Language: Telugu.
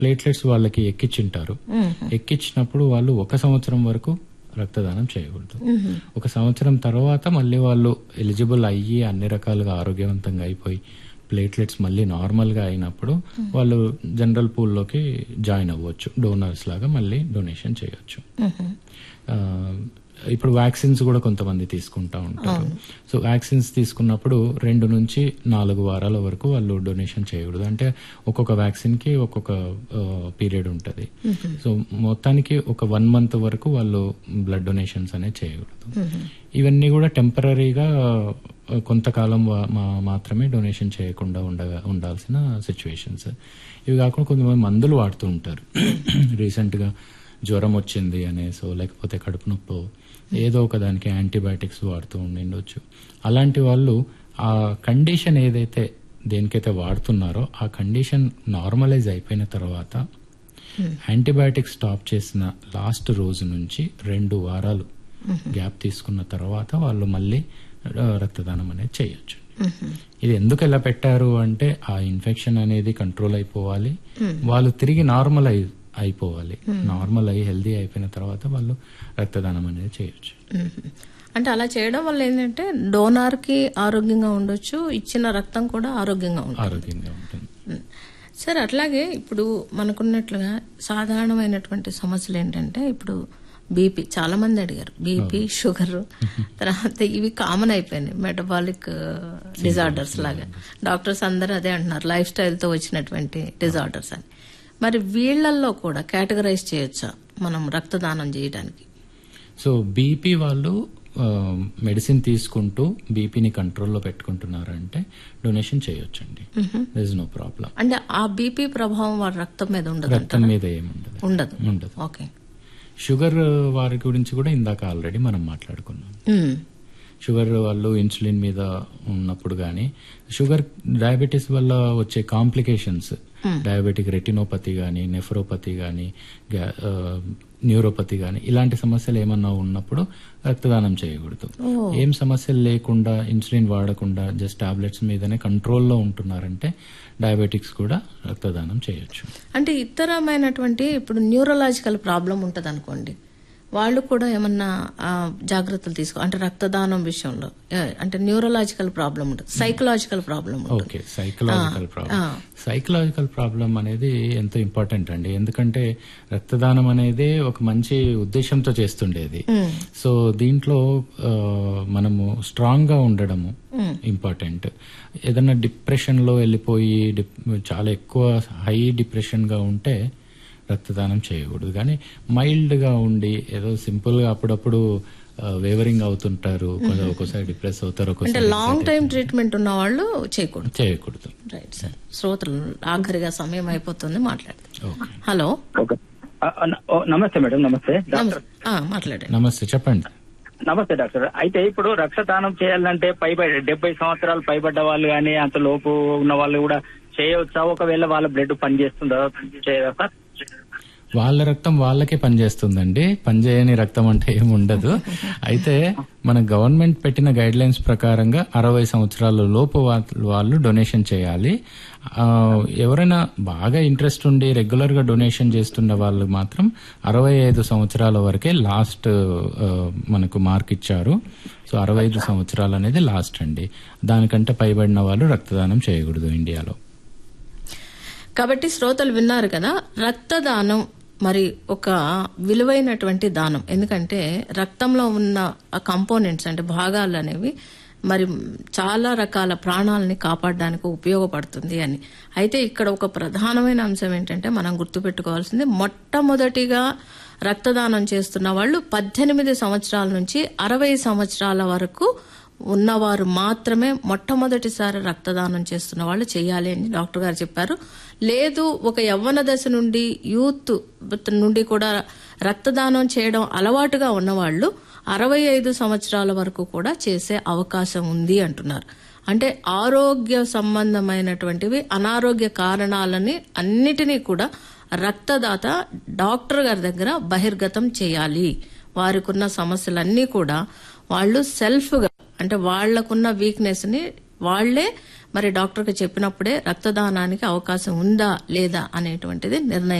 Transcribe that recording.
ప్లేట్లెట్స్ వాళ్ళకి ఎక్కించుంటారు. ఎక్కించినప్పుడు వాళ్ళు 1 సంవత్సరం వరకు రక్తదానం చేయకూడదు. 1 సంవత్సరం తర్వాత మళ్ళీ వాళ్ళు ఎలిజిబుల్ అయ్యి అన్ని రకాలుగా ఆరోగ్యవంతంగా అయిపోయి ప్లేట్లెట్స్ మళ్ళీ నార్మల్ గా అయినప్పుడు వాళ్ళు జనరల్ పూల్లోకి జాయిన్ అవ్వచ్చు. డోనర్స్ లాగా మళ్ళీ డొనేషన్ చేయొచ్చు. ఇప్పుడు వ్యాక్సిన్స్ కూడా కొంతమంది తీసుకుంటా ఉంటారు. సో వ్యాక్సిన్స్ తీసుకున్నప్పుడు 2 నుంచి 4 వారాల వరకు వాళ్ళు డొనేషన్ చేయకూడదు. అంటే ఒక్కొక్క వ్యాక్సిన్ కి ఒక్కొక్క పీరియడ్ ఉంటుంది. సో మొత్తానికి ఒక 1 మంత్ వరకు వాళ్ళు బ్లడ్ డొనేషన్స్ అనేది చేయకూడదు. ఇవన్నీ కూడా టెంపరీగా కొంతకాలం మాత్రమే డొనేషన్ చేయకుండా ఉండాల్సిన సిచ్యువేషన్స్. ఇవి కాకుండా కొంతమంది మందులు వాడుతూ ఉంటారు. రీసెంట్ గా జ్వరం వచ్చింది అనేసో లేకపోతే కడుపు నొప్పో ఏదో ఒక దానికి యాంటీబయాటిక్స్ వాడుతూ ఉండొచ్చు. అలాంటి వాళ్ళు ఆ కండిషన్ ఏదైతే దేనికైతే వాడుతున్నారో ఆ కండిషన్ నార్మలైజ్ అయిపోయిన తర్వాత యాంటీబయాటిక్స్ స్టాప్ చేసిన లాస్ట్ రోజు నుంచి 2 వారాలు గ్యాప్ తీసుకున్న తర్వాత వాళ్ళు మళ్ళీ రక్తదానం అనేది చేయొచ్చు. ఇది ఎందుకు ఎలా పెట్టారు అంటే ఆ ఇన్ఫెక్షన్ అనేది కంట్రోల్ అయిపోవాలి, వాళ్ళు తిరిగి నార్మల్ అయిపోవాలి. నార్మల్ అయ్యి హెల్దీ అయిపోయిన తర్వాత వాళ్ళు రక్తదానం అనేది చేయొచ్చు. అంటే అలా చేయడం వల్ల ఏంటంటే డోనార్ కి ఆరోగ్యంగా ఉండొచ్చు, ఇచ్చిన రక్తం కూడా ఆరోగ్యంగా ఉంటుంది. సరే, అట్లాగే ఇప్పుడు మనకున్నట్లుగా సాధారణమైనటువంటి సమస్యలు ఏంటంటే ఇప్పుడు బీపీ, చాలా మంది అడిగారు. బీపీ, షుగర్, తర్వాత ఇవి కామన్ అయిపోయినాయి, మెటబాలిక్ డిజార్డర్స్ లాగా. డాక్టర్స్ అందరూ అదే అంటున్నారు, లైఫ్ స్టైల్ తో వచ్చినటువంటి డిజార్డర్స్ అని. మరి వీళ్లలో కూడా కేటగరైజ్ చేయొచ్చా మనం రక్తదానం చేయడానికి? సో బీపీ వాళ్ళు మెడిసిన్ తీసుకుంటూ బీపీని కంట్రోల్లో పెట్టుకుంటున్నారంటే డొనేషన్ చేయొచ్చండి. There is no problem. అంటే ఆ బీపీ ప్రభావం వారి రక్తం మీద ఉండదు? రక్తం మీద ఏముండదు. ఉండదు. ఓకే. షుగర్ వారి గురించి కూడా ఇందాక ఆల్రెడీ మనం మాట్లాడుకున్నాం. షుగర్ వాళ్ళు ఇన్సులిన్ మీద ఉన్నప్పుడు గానీ, షుగర్ డయాబెటీస్ వల్ల వచ్చే కాంప్లికేషన్స్, డయాబెటిక్ రెటినోపతి గానీ, నెఫ్రోపతి గానీ, న్యూరోపతి గానీ ఇలాంటి సమస్యలు ఏమన్నా ఉన్నప్పుడు రక్తదానం చేయకూడదు. ఏం సమస్యలు లేకుండా ఇన్సులిన్ వాడకుండా జస్ట్ టాబ్లెట్స్ మీదనే కంట్రోల్లో ఉంటున్నారంటే డయాబెటిక్స్ కూడా రక్తదానం చేయొచ్చు. అంటే ఇతరమైనటువంటి ఇప్పుడు న్యూరలాజికల్ ప్రాబ్లం ఉంటది అనుకోండి, వాళ్ళు కూడా ఏమన్నా జాగ్రత్తలు తీసుకో, అంటే రక్తదానం విషయంలో అంటే న్యూరలాజికల్ ప్రాబ్లం ఉంటుంది, సైకలాజికల్ ప్రాబ్లం ఉంటుంది. ఓకే, సైకలాజికల్ ప్రాబ్లం అనేది ఎంతో ఇంపార్టెంట్ అండి. ఎందుకంటే రక్తదానం అనేది ఒక మంచి ఉద్దేశంతో చేస్తుండేది. సో దీంట్లో మనము స్ట్రాంగ్ గా ఉండడము ఇంపార్టెంట్. ఏదన్నా డిప్రెషన్ లో వెళ్ళిపోయి చాలా ఎక్కువ హై డిప్రెషన్ గా ఉంటే రక్తదానం చేయకూడదు. కానీ మైల్డ్ గా ఉండి ఏదో సింపుల్ గా అప్పుడప్పుడు వేవరింగ్ అవుతుంటారు, ఒక్కోసారి డిప్రెస్ అవుతారు, అంటే లాంగ్ టైం ట్రీట్మెంట్ ఉన్న వాళ్ళు చేయకూడదు. Right sir. శ్రోతలు ఆఖరిగా సమయం అయిపోతుంది, మాట్లాడతారు. హలో, నమస్తే మేడం. నమస్తే మాట్లాడండి. నమస్తే, చెప్పండి. నమస్తే డాక్టర్. అయితే ఇప్పుడు రక్తదానం చేయాలంటే 70 సంవత్సరాలు పైబడ్డ వాళ్ళు కానీ అంత లోపు ఉన్న వాళ్ళు కూడా చేయవచ్చా? ఒకవేళ వాళ్ళ బ్లడ్ పనిచేస్తుందా, చేయదా సార్? వాళ్ళ రక్తం వాళ్ళకే పనిచేస్తుందండి, పనిచేయని రక్తం అంటే ఏమి ఉండదు. అయితే మన గవర్నమెంట్ పెట్టిన గైడ్ లైన్స్ ప్రకారంగా 60 సంవత్సరాల లోపు వాళ్ళు డొనేషన్ చేయాలి. ఎవరైనా బాగా ఇంట్రెస్ట్ ఉండి రెగ్యులర్ గా డొనేషన్ చేస్తున్న వాళ్ళు మాత్రం 65 సంవత్సరాల వరకే లాస్ట్ మనకు మార్క్ ఇచ్చారు. సో 65 సంవత్సరాలు అనేది లాస్ట్ అండి. దానికంటే పైబడిన వాళ్ళు రక్తదానం చేయకూడదు ఇండియాలో. కాబట్టి శ్రోతలు విన్నారు కదా, రక్తదానం మరి ఒక విలువైనటువంటి దానం. ఎందుకంటే రక్తంలో ఉన్న ఆ కంపోనెంట్స్ అంటే భాగాలు అనేవి మరి చాలా రకాల ప్రాణాలని కాపాడడానికి ఉపయోగపడుతుంది అని. అయితే ఇక్కడ ఒక ప్రధానమైన అంశం ఏంటంటే మనం గుర్తుపెట్టుకోవాల్సింది, మొట్టమొదటిగా రక్తదానం చేస్తున్న వాళ్ళు 18 సంవత్సరాల నుంచి 60 సంవత్సరాల వరకు ఉన్నవారు మాత్రమే మొట్టమొదటిసారి రక్తదానం చేస్తున్న వాళ్ళు చేయాలి అని డాక్టర్ గారు చెప్పారు. లేదు, ఒక యవ్వన దశ నుండి యూత్ నుండి కూడా రక్తదానం చేయడం అలవాటుగా ఉన్నవాళ్లు 65 సంవత్సరాల వరకు కూడా చేసే అవకాశం ఉంది అంటున్నారు. అంటే ఆరోగ్య సంబంధమైనటువంటివి, అనారోగ్య కారణాలని అన్నిటినీ కూడా రక్తదాత డాక్టర్ గారి దగ్గర బహిర్గతం చేయాలి. వారికున్న సమస్యలన్నీ కూడా వాళ్ళు సెల్ఫ్ గా, అంటే వాళ్లకున్న వీక్నెస్ ని వాళ్లే మరి డాక్టర్కి చెప్పినప్పుడే రక్తదానానికి అవకాశం ఉందా లేదా అనేటువంటిది నిర్ణయం